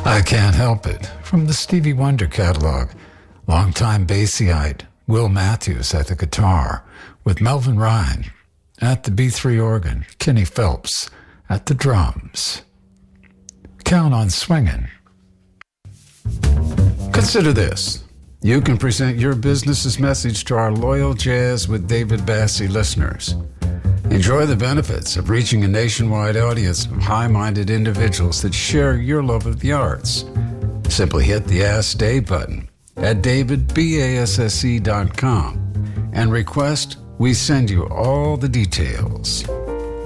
I Can't Help It from the Stevie Wonder catalog. Longtime Bassite Will Matthews at the guitar, with Melvin Ryan at the B3 organ, Kenny Phelps at the drums. Count on Swingin'. Consider this. You can present your business's message to our loyal Jazz with David Bassie listeners. Enjoy the benefits of reaching a nationwide audience of high-minded individuals that share your love of the arts. Simply hit the Ask Dave button at davidbasse.com and request we send you all the details.